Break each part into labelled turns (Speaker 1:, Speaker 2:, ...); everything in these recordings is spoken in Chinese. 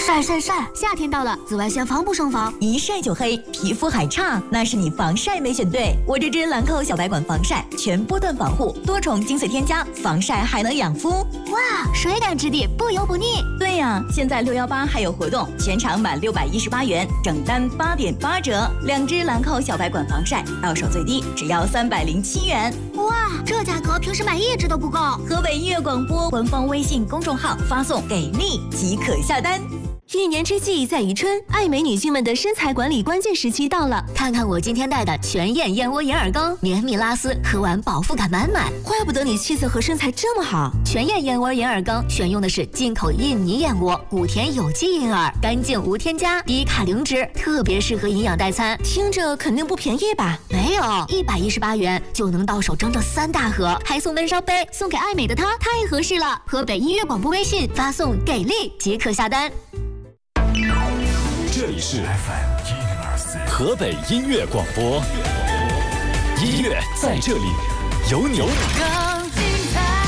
Speaker 1: 晒，夏天到了，紫外线防不胜防，
Speaker 2: 一晒就黑，皮肤还差，那是你防晒没选对。我这支兰蔻小白管防晒，全波段防护，多重精粹添加，防晒还能养肤。
Speaker 1: 哇，水感质地，不油不腻。
Speaker 2: 对呀，现在618还有活动，全场满618元，整单8.8折，2支兰蔻小白管防晒，到手最低只要307元。
Speaker 1: 哇，这价格平时买1支都不够。
Speaker 2: 河北音乐广播官方微信公众号发送“给力”即可下单。
Speaker 3: 一年之计在于春，爱美女性们的身材管理关键时期到了。
Speaker 1: 看看我今天带的全燕燕窝银耳羹，绵密拉丝，喝完饱腹感满满。
Speaker 3: 怪不得你气色和身材这么好。
Speaker 1: 全燕燕窝银耳羹选用的是进口印尼燕窝，谷田有机银耳，干净无添加，低卡零脂，特别适合营养代餐。
Speaker 3: 听着肯定不便宜吧？
Speaker 1: 没有，118元就能到手整整3大盒，还送温烧杯，送给爱美的她，太合适了。河北音乐广播微信发送“给力”即可下单。
Speaker 4: 这里是 FM 104河北音乐广播，音乐在这里，有你。
Speaker 5: 更精彩。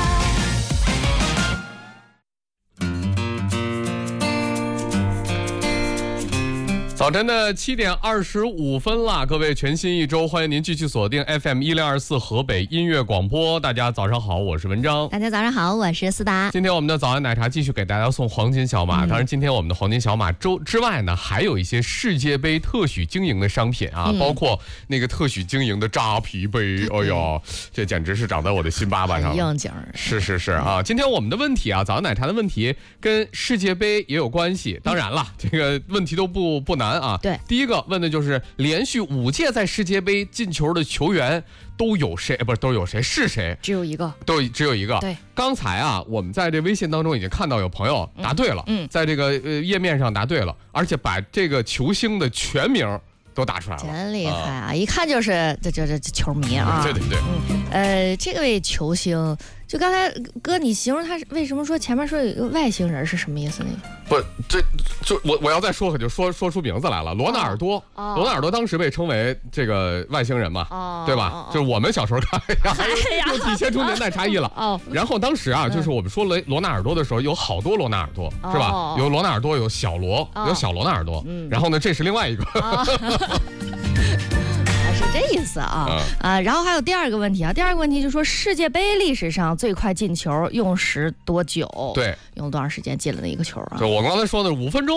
Speaker 6: 早晨的7点25分啦，各位，全新一周，欢迎您继续锁定 FM 1024河北音乐广播。大家早上好，我是文章。
Speaker 1: 大家早上好，我是思达。
Speaker 6: 今天我们的早安奶茶继续给大家送黄金小马。当然，今天我们的黄金小马之外呢，还有一些世界杯特许经营的商品啊，包括那个特许经营的扎啤杯。哎呦，这简直是长在我的心巴巴上了。
Speaker 3: 应景。
Speaker 6: 是啊，今天我们的问题啊，早安奶茶的问题跟世界杯也有关系。当然了，这个问题都不难啊。
Speaker 3: 对，
Speaker 6: 第一个问的就是连续5届在世界杯进球的球员都有谁？不是都有谁？是谁？
Speaker 3: 只有一个。
Speaker 6: 只有一个。
Speaker 3: 对，
Speaker 6: 刚才啊，我们在这微信当中已经看到有朋友答对了，在这个页面上答对了，而且把这个球星的全名都打出来了，
Speaker 3: 真厉害啊！一看就是这球迷啊。
Speaker 6: 对。
Speaker 3: 这位球星，就刚才哥你形容他为什么说前面说有一个外星人是什么意思呢？
Speaker 6: 不，这就我要再说可就说出名字来了。罗纳尔多，罗纳尔多当时被称为这个外星人嘛，对吧？就是我们小时候看，有几千周年代差异了。然后当时啊，就是我们说罗纳尔多的时候，有好多罗纳尔多，是吧？有罗纳尔多，有小罗，有小罗纳尔多。然后呢，这是另外一个。
Speaker 3: 是这意思啊。然后还有第二个问题啊，第二个问题就是说世界杯历史上最快进球用时多久？
Speaker 6: 对，
Speaker 3: 用多长时间进了那一个球啊？
Speaker 6: 就我刚才说的5分钟。